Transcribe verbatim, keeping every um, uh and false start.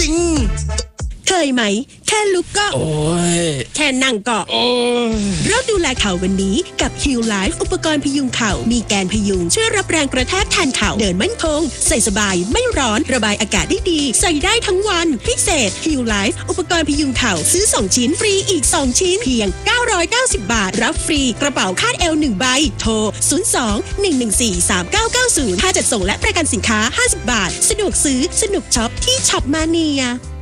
ริงๆเคยไหมแค่ลุกก็โอ้ยแค่นั่งก็โอ้ยเราดูแลเข่าวันนี้กับ Heal Life อุปกรณ์พยุงเข่ามีแกนพยุงช่วยรับแรงกระแทกแทนเข่าเดินมั่นคงใส่สบายไม่ร้อนระบายอากาศได้ดีใส่ได้ทั้งวันพิเศษ Heal Life อุปกรณ์พยุงเข่าซื้อสองชิ้นฟรีอีกสองชิ้นเพียงเก้าร้อยเก้าสิบบาทรับฟรีกระเป๋าคาดเอวหนึ่งใบโทรศูนย์ สอง หนึ่ง หนึ่ง สี่ สาม เก้า เก้า ศูนย์ค่าจัดส่งและประกันสินค้าห้าสิบบาทสะดวกซื้อสนุกช็อปที่ช็อปมาเนีย